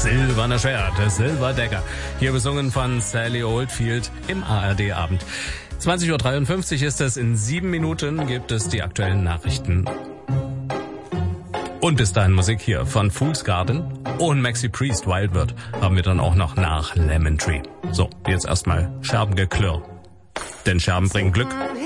Silberner Schwert, Silverdagger. Hier besungen von Sally Oldfield im ARD-Abend. 20.53 Uhr ist es, in 7 Minuten gibt es die aktuellen Nachrichten. Und bis dahin Musik hier von Fool's Garden und Maxi Priest, Wildwood, haben wir dann auch noch nach Lemon Tree. So, jetzt erstmal Scherbengeklirr. Denn Scherben bringen Glück.